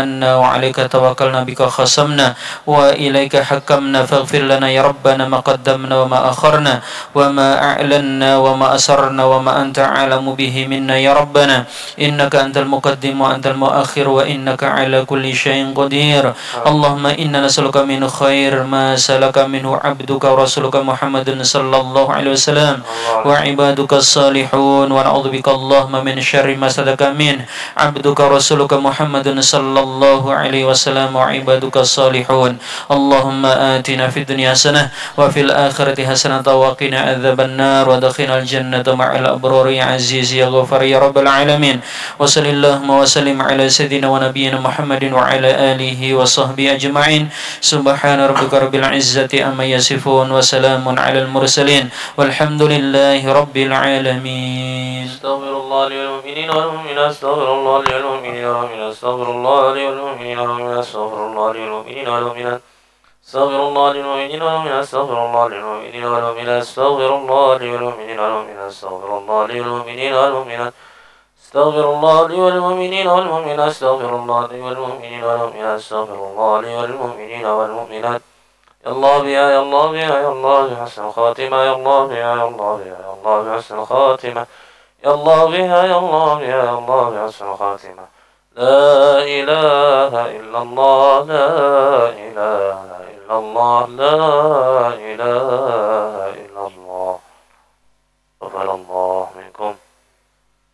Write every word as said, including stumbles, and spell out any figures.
آمنا وعليك توكلنا بك خصمنا وإليك حكمنا فاغفر لنا يا ربنا ما قدمنا وما أخرنا وما أعلنا وما أسررنا وما أنت أعلم به منا يا ربنا إنك أنت المقدم وأنت المؤخر وإنك على كل شيء قدير اللهم إنا نسألك من خير ما سلك منه عبدك ورسولك محمد صلى الله عليه وسلم وعبادك الصالحون ونعوذ بك اللهم من شر ما سلك منه عبدك ورسولك محمد صلى الله عليه وسلم وعبادك الصالحون اللهم آتنا في الدنيا حسنة وفي الآخرة حسنة وقنا عذاب النار وادخلنا الجنة مع الأبرار يا عزيز يا غفار يا رب العالمين وصل اللهم وسلم على سيدنا ونبينا محمد وعلى آله وصحبه أجمعين سبحان ربك رب العزة أما يصفون وسلام على المرسلين والحمد لله رب العالمين. استغفر الله لي والمؤمنين والمؤمنات استغفر الله لي والمؤمنين والمؤمنات استغفر الله لي والمؤمنين والمؤمنات استغفر الله لي والمؤمنين والمؤمنات استغفر الله للمؤمنين والمؤمنات استغفر الله للمؤمنين والمؤمنات استغفر الله للمؤمنين والمؤمنات استغفر الله للمؤمنين والمؤمنات استغفر الله لي والمؤمنين والمؤمنات استغفر الله لي والمؤمنين والمؤمنات استغفر الله لي والمؤمنين والمؤمنات يا الله بها يا الله بها يا الله بحسن الخاتمة يا الله بها يا الله بها يا الله بحسن الخاتمة يا الله بها يا الله بها يا الله بحسن الخاتمة لا إله إلا الله لا إله إلا الله لا إله